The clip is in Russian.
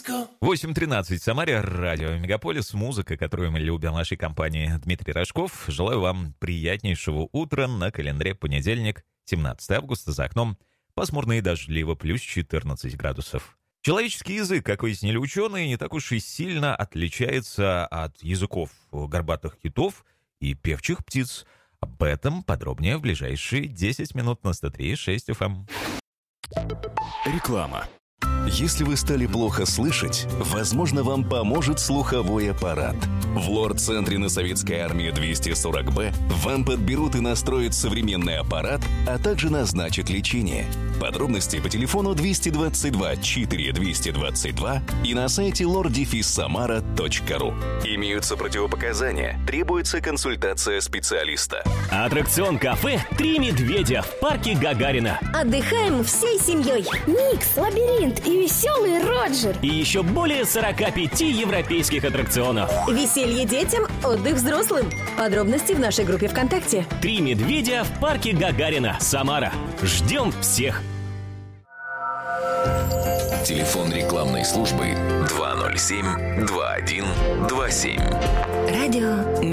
8:13 в Самаре, радио Мегаполис, музыка, которую мы любим в нашей компании. Дмитрий Рожков. Желаю вам приятнейшего утра. На календаре понедельник, 17 августа, за окном пасмурно и дождливо, плюс 14 градусов. Человеческий язык, как выяснили ученые, не так уж и сильно отличается от языков горбатых китов и певчих птиц. Об этом подробнее в ближайшие 10 минут на 103.6 FM. Реклама. Если вы стали плохо слышать, возможно, вам поможет слуховой аппарат. В лор-центре на Советской армии 240Б вам подберут и настроят современный аппарат, а также назначат лечение. Подробности по телефону 222 4222 и на сайте lor-samara.ru. Имеются противопоказания. Требуется консультация специалиста. Аттракцион кафе «Три медведя» в парке Гагарина. Отдыхаем всей семьей. Микс, лабиринт и веселый Роджер. И еще более 45 европейских аттракционов. Веселье детям, отдых взрослым. Подробности в нашей группе ВКонтакте. «Три медведя» в парке Гагарина, Самара. Ждем всех. Телефон рекламной службы 207-2127. Радио